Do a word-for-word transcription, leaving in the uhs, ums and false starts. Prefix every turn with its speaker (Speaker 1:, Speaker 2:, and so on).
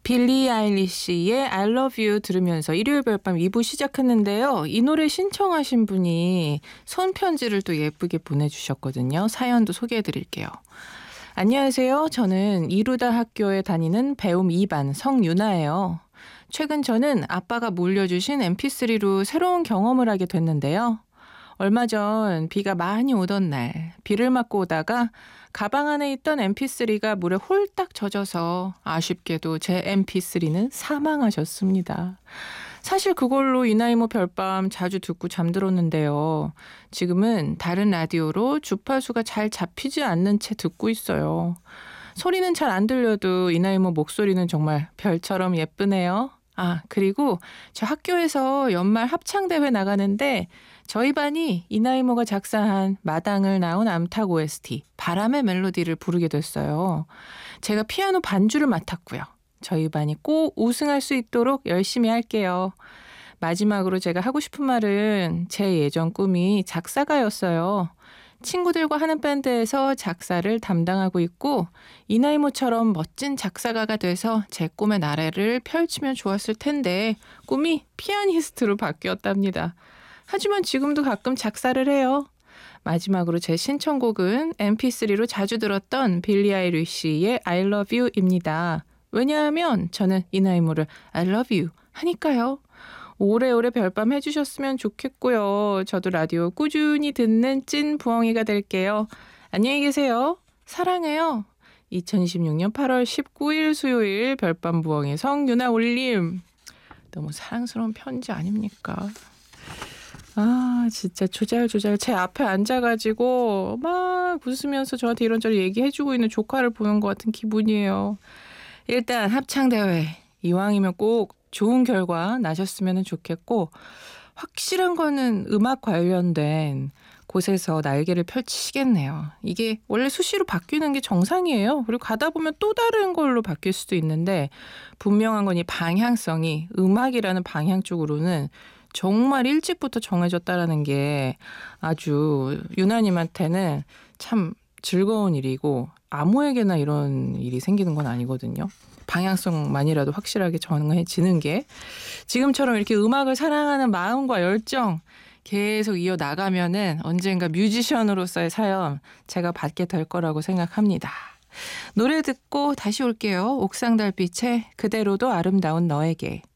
Speaker 1: 빌리 아일리시의 I Love You 들으면서 일요일 별밤 이 부 시작했는데요. 이 노래 신청하신 분이 손편지를 또 예쁘게 보내주셨거든요. 사연도 소개해드릴게요. 안녕하세요. 저는 이루다 학교에 다니는 배움 이 반 성유나예요. 최근 저는 아빠가 물려주신 엠피쓰리로 새로운 경험을 하게 됐는데요. 얼마 전 비가 많이 오던 날 비를 맞고 오다가 가방 안에 있던 엠피쓰리가 물에 홀딱 젖어서 아쉽게도 제 엠피쓰리는 사망하셨습니다. 사실 그걸로 이나이모 별밤 자주 듣고 잠들었는데요. 지금은 다른 라디오로 주파수가 잘 잡히지 않는 채 듣고 있어요. 소리는 잘 안 들려도 이나이모 목소리는 정말 별처럼 예쁘네요. 아, 그리고 저 학교에서 연말 합창대회 나가는데 저희 반이 이나이모가 작사한 마당을 나온 암탉 오에스티 바람의 멜로디를 부르게 됐어요. 제가 피아노 반주를 맡았고요. 저희 반이 꼭 우승할 수 있도록 열심히 할게요. 마지막으로 제가 하고 싶은 말은 제 예전 꿈이 작사가였어요. 친구들과 하는 밴드에서 작사를 담당하고 있고 이나이모처럼 멋진 작사가가 돼서 제 꿈의 나래를 펼치면 좋았을 텐데 꿈이 피아니스트로 바뀌었답니다. 하지만 지금도 가끔 작사를 해요. 마지막으로 제 신청곡은 엠피쓰리로 자주 들었던 빌리 아일리시의 I Love You입니다. 왜냐하면 저는 이나이모를 I Love You 하니까요. 오래오래 별밤 해주셨으면 좋겠고요. 저도 라디오 꾸준히 듣는 찐 부엉이가 될게요. 안녕히 계세요. 사랑해요. 이천이십육 년 팔월 십구일 수요일 별밤 부엉이 성유나 올림. 너무 사랑스러운 편지 아닙니까? 아 진짜 조잘조잘 제 앞에 앉아가지고 막 웃으면서 저한테 이런저런 얘기해주고 있는 조카를 보는 것 같은 기분이에요. 일단 합창대회 이왕이면 꼭 좋은 결과 나셨으면 좋겠고 확실한 거는 음악 관련된 곳에서 날개를 펼치시겠네요. 이게 원래 수시로 바뀌는 게 정상이에요. 그리고 가다 보면 또 다른 걸로 바뀔 수도 있는데 분명한 건 이 방향성이 음악이라는 방향 쪽으로는 정말 일찍부터 정해졌다라는 게 아주 유나님한테는 참 즐거운 일이고 아무에게나 이런 일이 생기는 건 아니거든요. 방향성만이라도 확실하게 정해지는 게 지금처럼 이렇게 음악을 사랑하는 마음과 열정 계속 이어나가면은 언젠가 뮤지션으로서의 사연 제가 받게 될 거라고 생각합니다. 노래 듣고 다시 올게요. 옥상 달빛의 그대로도 아름다운 너에게.